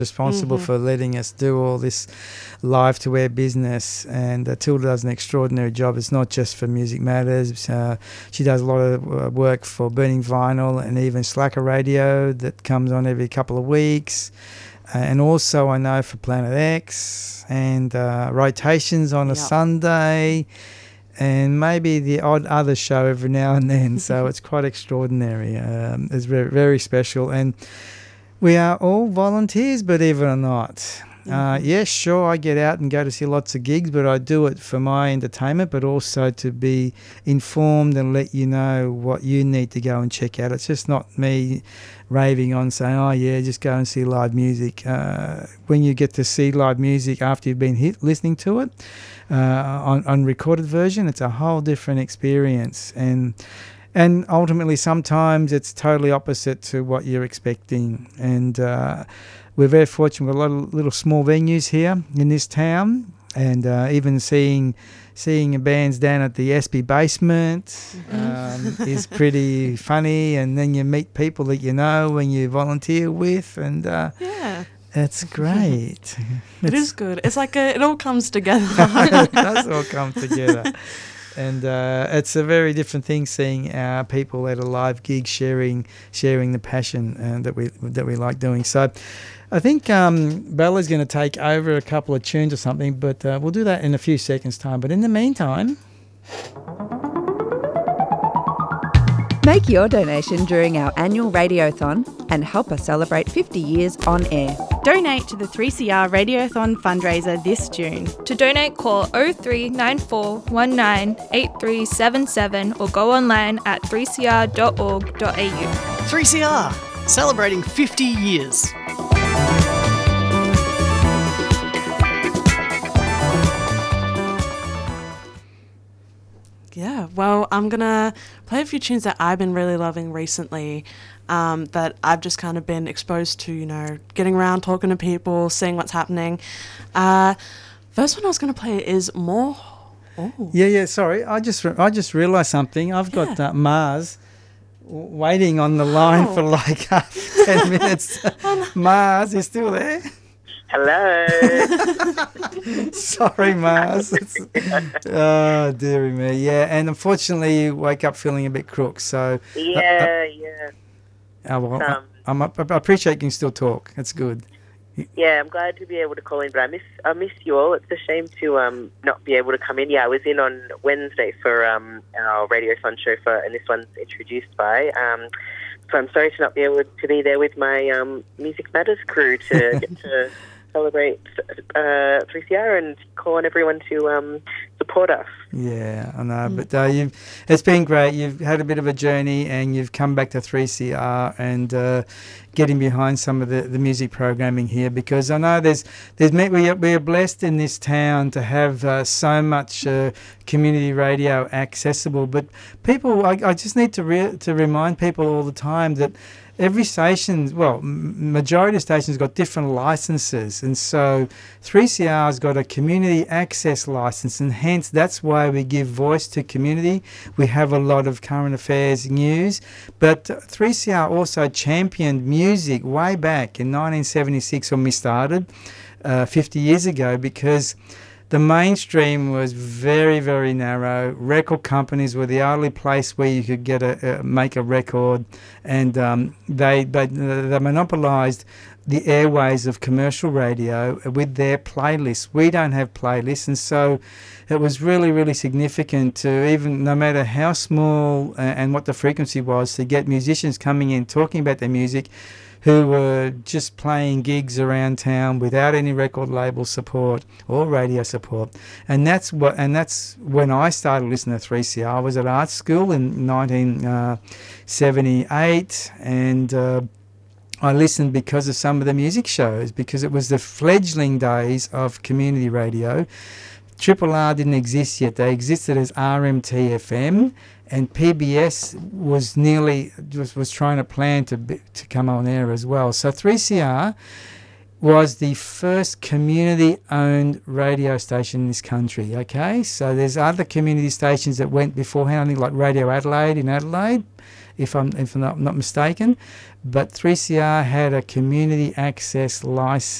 responsible for letting us do all this live to air business, and Tilda does an extraordinary job. It's not just for Music Matters. She does a lot of work for Burning Vinyl and even Slacker Radio that comes on every couple of weeks, and also I know for Planet X and Rotations on a Sunday, and maybe the odd other show every now and then. So it's quite extraordinary. It's very, very special, and we are all volunteers, believe it or not. Yes, sure, I get out and go to see lots of gigs, but I do it for my entertainment, but also to be informed and let you know what you need to go and check out. It's just not me raving on saying, oh, yeah, just go and see live music. When you get to see live music after you've been listening to it on recorded version, it's a whole different experience. And ultimately, sometimes it's totally opposite to what you're expecting. And we're very fortunate. We've got a lot of little small venues here in this town, and even seeing bands down at the SB basement is pretty funny. And then you meet people that you know when you volunteer with, and it's great. It is good. It's like it all comes together. It does all come together. And it's a very different thing seeing our people at a live gig sharing the passion that we like doing. So I think Bella's going to take over a couple of tunes or something, but we'll do that in a few seconds' time. But in the meantime, make your donation during our annual Radiothon and help us celebrate 50 years on air. Donate to the 3CR Radiothon fundraiser this June. To donate, call 0394 19 8377 or go online at 3cr.org.au. 3CR, celebrating 50 years. Yeah, well, I'm going to play a few tunes that I've been really loving recently, that I've just kind of been exposed to, you know, getting around, talking to people, seeing what's happening. First one I was going to play is More... Oh. Yeah, sorry. I just realised something. I've got Mars waiting on the line for like 10 minutes. Mars, you still there? Hello. Sorry, Mars. Oh, dearie me. Yeah, and unfortunately you wake up feeling a bit crook. So yeah. Oh, well, I appreciate you can still talk. That's good. Yeah, I'm glad to be able to call in, but I miss you all. It's a shame to not be able to come in. Yeah, I was in on Wednesday for our Radiothon show and this one's introduced by. So I'm sorry to not be able to be there with my Music Matters crew to get to celebrate 3CR and call on everyone to support us. Yeah, I know, but it's been great. You've had a bit of a journey and you've come back to 3CR and getting behind some of the music programming here, because I know we are blessed in this town to have so much community radio accessible, but people, I just need to remind people all the time that every station, majority of stations got different licenses, and so 3CR's got a community access license, and hence that's why we give voice to community. We have a lot of current affairs news, but 3CR also championed music way back in 1976 when we started 50 years ago, because the mainstream was very, very narrow. Record companies were the only place where you could make a record, and they monopolised the airways of commercial radio with their playlists. We don't have playlists, and so it was really, really significant to, even no matter how small and what the frequency was, to get musicians coming in talking about their music who were just playing gigs around town without any record label support or radio support. And that's when I started listening to 3CR. I was at art school in 1978, and I listened because of some of the music shows, because it was the fledgling days of community radio. Triple R didn't exist yet. They existed as RMT-FM, and PBS was trying to plan to come on air as well. So 3CR was the first community-owned radio station in this country, okay? So there's other community stations that went beforehand, I think like Radio Adelaide in Adelaide, if I'm not mistaken. But 3CR had a community access license